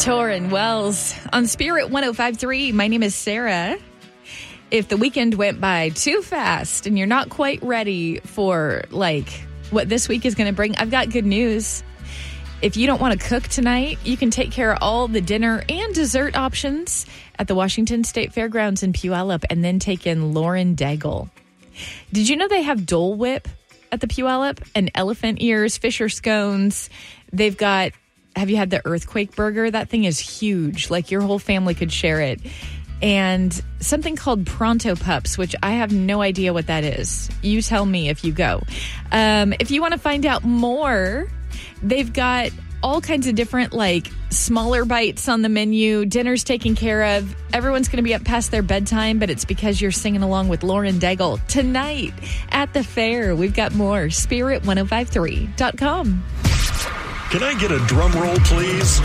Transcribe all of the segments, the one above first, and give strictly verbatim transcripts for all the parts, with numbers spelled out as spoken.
Torrin Wells on Spirit one oh five point three. My name is Sarah. If the weekend went by too fast and you're not quite ready for like what this week is going to bring, I've got good news. If you don't want to cook tonight, you can take care of all the dinner and dessert options at the Washington State Fairgrounds in Puyallup and then take in Lauren Daigle. Did you know they have Dole Whip at the Puyallup and elephant ears, Fisher scones? They've got, have you had the earthquake burger? That thing is huge. Like your whole family could share it. And something called Pronto Pups, which I have no idea what that is. You tell me if you go. Um, if you want to find out more, they've got all kinds of different, like, smaller bites on the menu. Dinner's taken care of. Everyone's going to be up past their bedtime, but it's because you're singing along with Lauren Daigle tonight at the fair. We've got more. Spirit ten fifty-three dot com. Can I get a drum roll, please?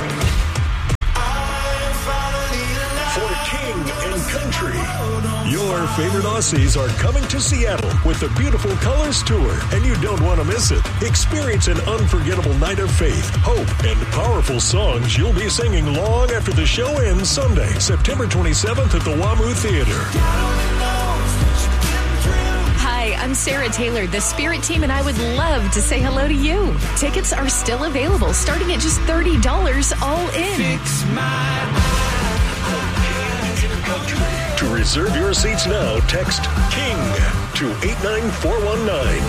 For King and Country. Your favorite Aussies are coming to Seattle with the Beautiful Colors Tour, and you don't want to miss it. Experience an unforgettable night of faith, hope, and powerful songs you'll be singing long after the show ends Sunday, September twenty-seventh at the WAMU Theater. Hi, I'm Sarah Taylor, the Spirit team, and I would love to say hello to you. Tickets are still available, starting at just thirty dollars all in. Fix my To reserve your seats now, text KING to eight nine four one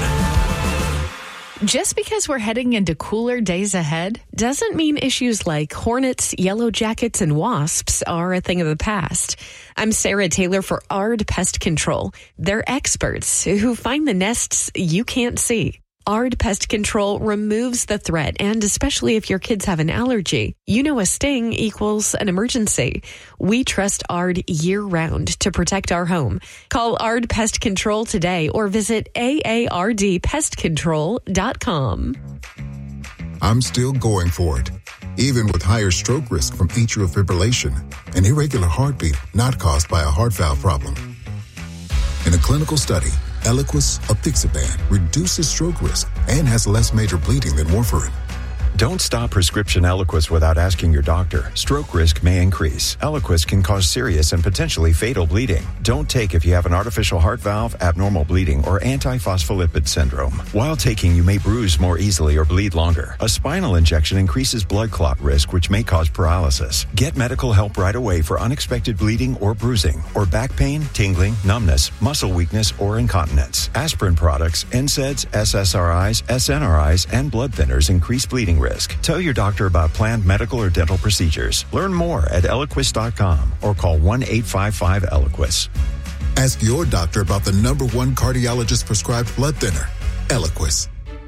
nine. Just because we're heading into cooler days ahead doesn't mean issues like hornets, yellow jackets, and wasps are a thing of the past. I'm Sarah Taylor for Ard Pest Control. They're experts who find the nests you can't see. Ard Pest Control removes the threat, and especially if your kids have an allergy, you know a sting equals an emergency. We trust Ard year-round to protect our home. Call Ard Pest Control today or visit A A R D pest control dot com. I'm still going for it, even with higher stroke risk from atrial fibrillation, an irregular heartbeat not caused by a heart valve problem. In a clinical study, Eliquis apixaban reduces stroke risk and has less major bleeding than warfarin. Don't stop prescription Eliquis without asking your doctor. Stroke risk may increase. Eliquis can cause serious and potentially fatal bleeding. Don't take if you have an artificial heart valve, abnormal bleeding, or antiphospholipid syndrome. While taking, you may bruise more easily or bleed longer. A spinal injection increases blood clot risk, which may cause paralysis. Get medical help right away for unexpected bleeding or bruising, or back pain, tingling, numbness, muscle weakness, or incontinence. Aspirin products, N SAIDs, S S R Is, S N R Is, and blood thinners increase bleeding risk. Tell your doctor about planned medical or dental procedures. Learn more at Eliquis dot com or call one eight five five Eliquis. Ask your doctor about the number one cardiologist prescribed blood thinner, Eliquis.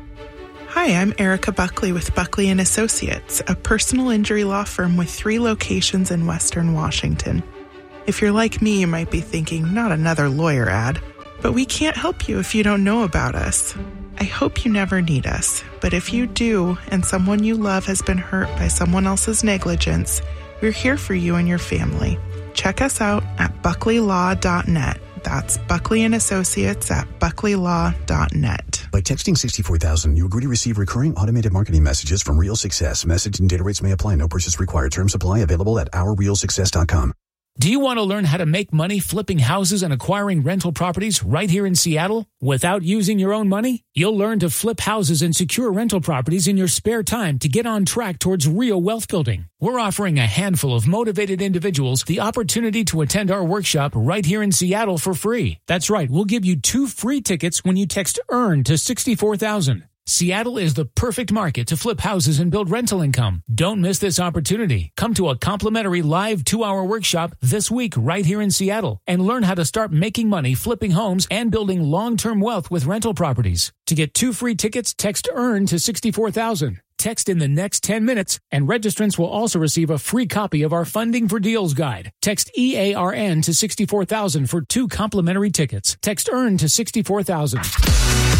Hi, I'm Erica Buckley with Buckley and Associates, a personal injury law firm with three locations in Western Washington. If you're like me, you might be thinking, not another lawyer ad, but we can't help you if you don't know about us. I hope you never need us, but if you do and someone you love has been hurt by someone else's negligence, we're here for you and your family. Check us out at buckley law dot net. That's Buckley and Associates at buckley law dot net. By texting sixty-four thousand, you agree to receive recurring automated marketing messages from Real Success. Message and data rates may apply. No purchase required. Terms apply. Available at our real success dot com. Do you want to learn how to make money flipping houses and acquiring rental properties right here in Seattle without using your own money? You'll learn to flip houses and secure rental properties in your spare time to get on track towards real wealth building. We're offering a handful of motivated individuals the opportunity to attend our workshop right here in Seattle for free. That's right. We'll give you two free tickets when you text EARN to sixty-four thousand. Seattle is the perfect market to flip houses and build rental income. Don't miss this opportunity. Come to a complimentary live two-hour workshop this week right here in Seattle and learn how to start making money flipping homes and building long-term wealth with rental properties. To get two free tickets, text EARN to sixty-four thousand. Text in the next ten minutes, and registrants will also receive a free copy of our Funding for Deals guide. Text E A R N to sixty-four thousand for two complimentary tickets. Text EARN to sixty-four thousand.